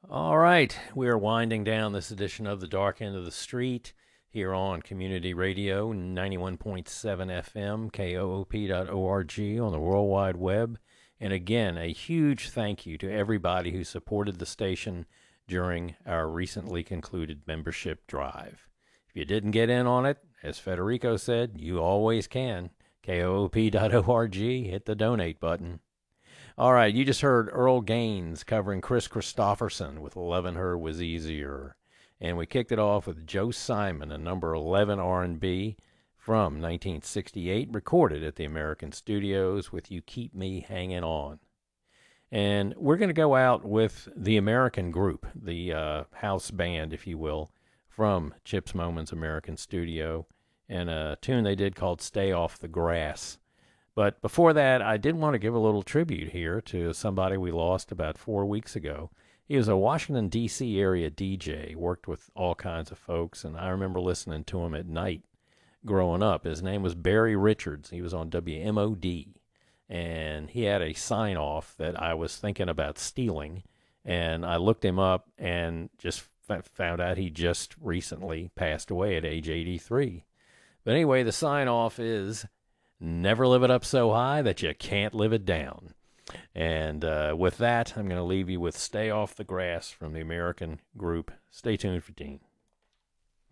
All right, we are winding down this edition of The Dark End of the Street here on Community Radio 91.7 FM, KOOP.org on the World Wide Web. And again, a huge thank you to everybody who supported the station during our recently concluded membership drive. If you didn't get in on it, as Federico said, you always can. KOOP.org, hit the donate button. All right, you just heard Earl Gaines covering Chris Christopherson with Lovin' Her Was Easier. And we kicked it off with Joe Simon, a number 11 R&B from 1968, recorded at the American Studios with You Keep Me Hanging On. And we're going to go out with the American group, the house band, if you will, from Chips Moman's American Studio, and a tune they did called Stay Off the Grass. But before that, I did want to give a little tribute here to somebody we lost about 4 weeks ago. He was a Washington, D.C. area DJ, worked with all kinds of folks, and I remember listening to him at night growing up. His name was Barry Richards. He was on WMOD, and he had a sign-off that I was thinking about stealing, and I looked him up and just found out he just recently passed away at age 83. But anyway, the sign-off is, never live it up so high that you can't live it down. And with that, I'm going to leave you with Stay Off the Grass from the American group. Stay tuned for Dean.